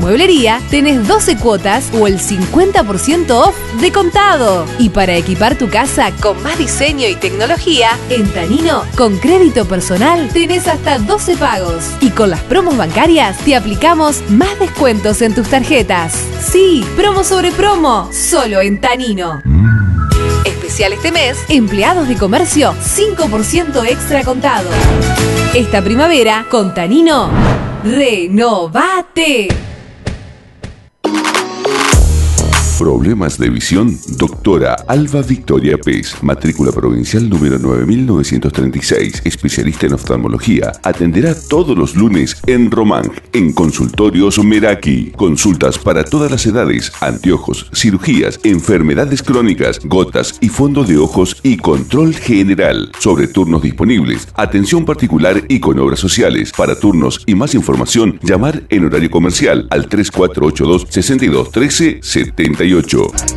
mueblería tenés 12 cuotas o el 50% off de contado. Y para equipar tu casa con más diseño y tecnología, en Tanino, con crédito personal tenés hasta 12 pagos. Y con las promos bancarias te aplicamos más descuentos en tus tarjetas. Sí, promo sobre promo, solo en Tanino. Especial este mes, empleados de comercio, 5% extra contado. Esta primavera, con Tanino, ¡renovate! Problemas de visión, doctora Alba Victoria Pez, matrícula provincial número 9936, especialista en oftalmología, atenderá todos los lunes en Román, en Consultorios Meraki. Consultas para todas las edades, anteojos, cirugías, enfermedades crónicas, gotas y fondo de ojos y control general. Sobre turnos disponibles, atención particular y con obras sociales. Para turnos y más información, llamar en horario comercial al 3482 62 13 78.